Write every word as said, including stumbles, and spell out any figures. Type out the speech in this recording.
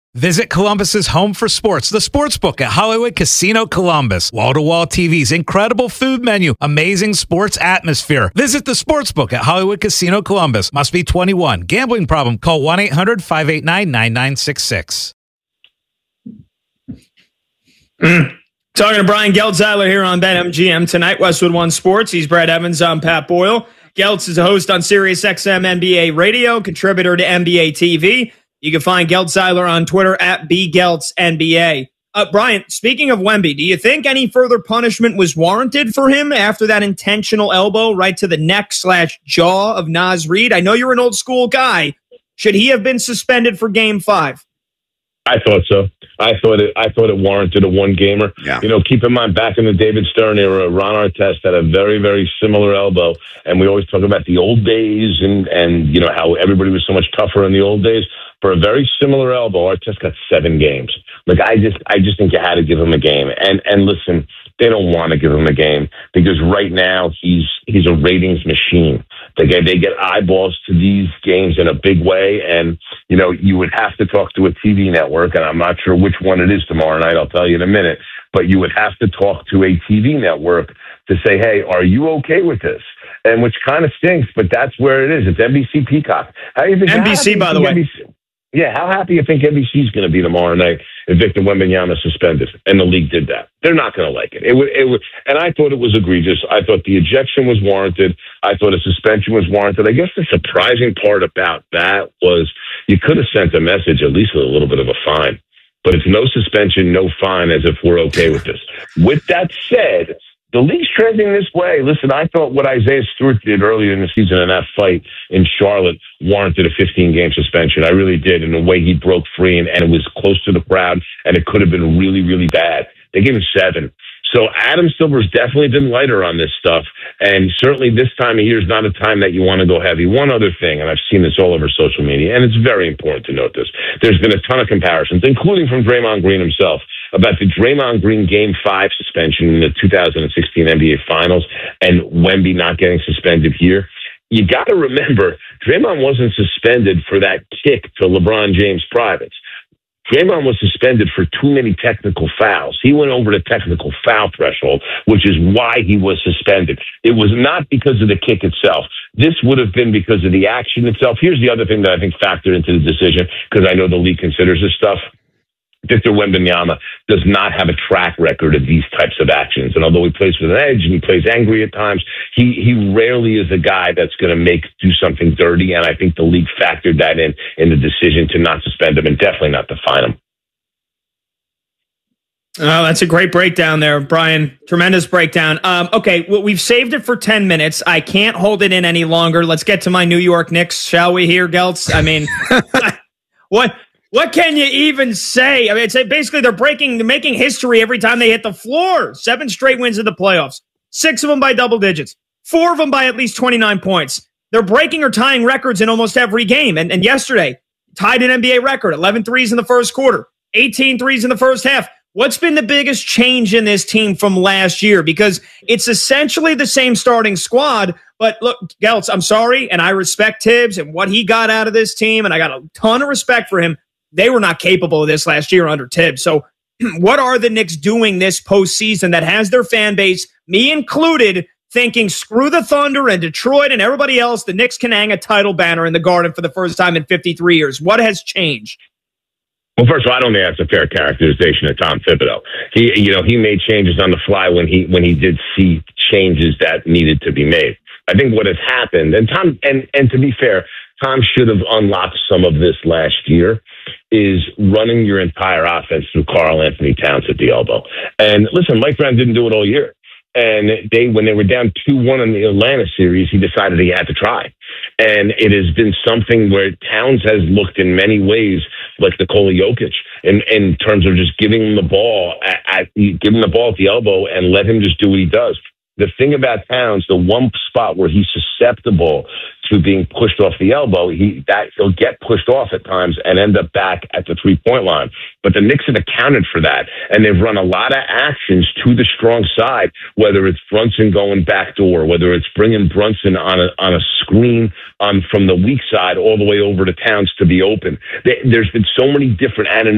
Visit Columbus's home for sports, the Sportsbook at Hollywood Casino Columbus. Wall-to-wall T Vs, incredible food menu, amazing sports atmosphere. Visit the Sportsbook at Hollywood Casino Columbus. Must be twenty-one. Gambling problem? Call one eight hundred five eight nine nine nine six six. Mm. Talking to Brian Geltzeiler here on BetMGM tonight. Westwood One Sports. He's Brad Evans. I'm Pat Boyle. Geltz is a host on SiriusXM N B A Radio, contributor to N B A T V. You can find Geltzeiler on Twitter at B Geltz N B A. Uh, Brian, speaking of Wemby, do you think any further punishment was warranted for him after that intentional elbow right to the neck slash jaw of Naz Reid? I know you're an old school guy. Should he have been suspended for Game Five? I thought so. I thought it. I thought it warranted a one gamer. Yeah. You know, keep in mind, back in the David Stern era, Ron Artest had a very, very similar elbow, and we always talk about the old days and and you know how everybody was so much tougher in the old days. For a very similar elbow, Artest got seven games. Like I just, I just think you had to give him a game. And and listen, they don't want to give him a game because right now he's he's a ratings machine. They get they get eyeballs to these games in a big way. And you know, you would have to talk to a T V network, and I'm not sure which one it is tomorrow night. I'll tell you in a minute. But you would have to talk to a T V network to say, hey, are you okay with this? And which kind of stinks, but that's where it is. It's N B C Peacock. How do you think, N B C, by the way. N B C, Yeah, how happy you think N B C is going to be tomorrow night if Victor Wembanyama is suspended and the league did that? They're not going to like it. It would, it would, and I thought it was egregious. I thought the ejection was warranted. I thought a suspension was warranted. I guess the surprising part about that was you could have sent a message, at least with a little bit of a fine. But it's no suspension, no fine, as if we're okay with this. With that said, the league's trending this way. Listen, I thought what Isaiah Stewart did earlier in the season in that fight in Charlotte warranted a fifteen-game suspension. I really did, in the way he broke free, and, and it was close to the crowd, and it could have been really, really bad. They gave him seven. So Adam Silver's definitely been lighter on this stuff, and certainly this time of year is not a time that you want to go heavy. One other thing, and I've seen this all over social media, and it's very important to note this. There's been a ton of comparisons, including from Draymond Green himself, about the Draymond Green Game five suspension in the two thousand sixteen N B A Finals and Wemby not getting suspended here. You got to remember, Draymond wasn't suspended for that kick to LeBron James' privates. Draymond was suspended for too many technical fouls. He went over the technical foul threshold, which is why he was suspended. It was not because of the kick itself. This would have been because of the action itself. Here's the other thing that I think factored into the decision, because I know the league considers this stuff. Victor Wembanyama does not have a track record of these types of actions. And although he plays with an edge and he plays angry at times, he, he rarely is a guy that's going to make do something dirty. And I think the league factored that in in the decision to not suspend him and definitely not to fine him. Oh, that's a great breakdown there, Brian. Tremendous breakdown. Um, okay, well, we've saved it for ten minutes. I can't hold it in any longer. Let's get to my New York Knicks, shall we here, Geltz? I mean, what... What can you even say? I mean, it's basically they're breaking, they're making history every time they hit the floor. Seven straight wins in the playoffs. Six of them by double digits. Four of them by at least twenty-nine points. They're breaking or tying records in almost every game. And, and yesterday, tied an N B A record. eleven threes in the first quarter. eighteen threes in the first half. What's been the biggest change in this team from last year? Because it's essentially the same starting squad. But look, Geltz, I'm sorry, and I respect Tibbs and what he got out of this team, and I got a ton of respect for him. They were not capable of this last year under Tibbs. So what are the Knicks doing this postseason that has their fan base, me included, thinking screw the Thunder and Detroit and everybody else, the Knicks can hang a title banner in the Garden for the first time in fifty-three years? What has changed? Well, first of all, I don't think that's a fair characterization of Tom Thibodeau. He, you know, he made changes on the fly when he when he did see changes that needed to be made. I think what has happened, and Tom, and and to be fair, Tom should have unlocked some of this last year, is running your entire offense through Karl Anthony Towns at the elbow. And listen, Mike Brown didn't do it all year. And they, when they were down two one in the Atlanta series, he decided he had to try. And it has been something where Towns has looked in many ways like Nikola Jokic in, in terms of just giving him the ball at, at giving the ball at the elbow and let him just do what he does. The thing about Towns, the one spot where he's susceptible to being pushed off the elbow, he that he'll get pushed off at times and end up back at the three-point line. But the Knicks have accounted for that, and they've run a lot of actions to the strong side, whether it's Brunson going backdoor, whether it's bringing Brunson on a on a screen on from the weak side all the way over to Towns to be open. There's been so many different, and